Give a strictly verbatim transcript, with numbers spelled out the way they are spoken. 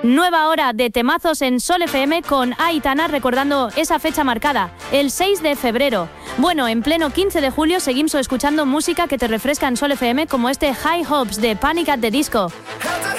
Nueva hora de temazos en Sol F M con Aitana, recordando esa fecha marcada, el seis de febrero. Bueno, en pleno quince de julio seguimos escuchando música que te refresca en Sol F M, como este High Hopes de Panic at the Disco.